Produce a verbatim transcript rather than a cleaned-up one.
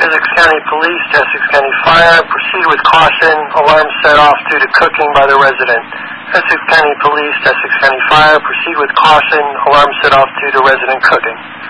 Essex County Police to Essex County Fire. Proceed with caution. Alarm set off due to cooking by the resident. Essex County Police to Essex County Fire. Proceed with caution. Alarm set off due to resident cooking.